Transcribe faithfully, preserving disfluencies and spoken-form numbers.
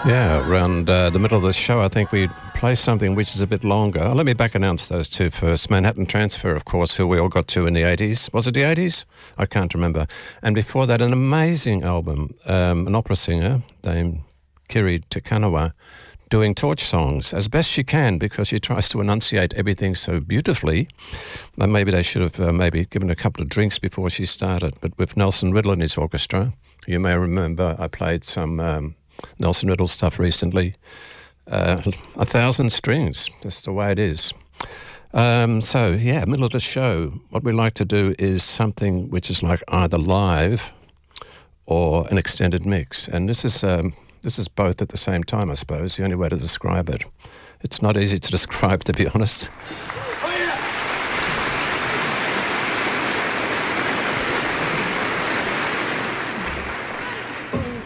Yeah, around uh, the middle of the show, I think we'd play something which is a bit longer. Let me back announce those two first. Manhattan Transfer, of course, who we all got to in the eighties. Was it the eighties? I can't remember. And before that, an amazing album, um, an opera singer named Kiri Te-Kanawa, doing torch songs as best she can because she tries to enunciate everything so beautifully. And maybe they should have uh, maybe given a couple of drinks before she started. But with Nelson Riddle and his orchestra, you may remember I played some um, Nelson Riddle stuff recently. Uh, a thousand strings, that's the way it is. Um, so, yeah, middle of the show, what we like to do is something which is like either live or an extended mix. And this is... Um, This is both at the same time, I suppose, the only way to describe it. It's not easy to describe, to be honest.